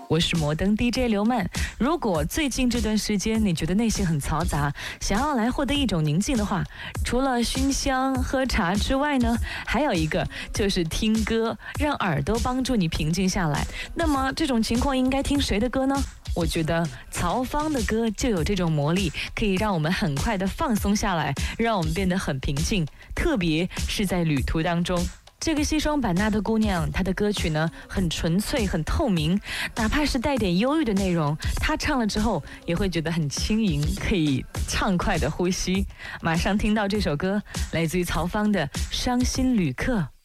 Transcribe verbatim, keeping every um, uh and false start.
我是摩登 D J 刘曼。如果最近这段时间你觉得内心很嘈杂，想要来获得一种宁静的话，除了熏香喝茶之外呢，还有一个就是听歌，让耳朵帮助你平静下来。那么这种情况应该听谁的歌呢？我觉得曹芳的歌就有这种魔力，可以让我们很快的放松下来，让我们变得很平静，特别是在旅途当中。这个西双版纳的姑娘，她的歌曲呢很纯粹很透明，哪怕是带点忧郁的内容，她唱了之后也会觉得很轻盈，可以畅快的呼吸。马上听到这首歌，来自于曹芳的《伤心旅客》。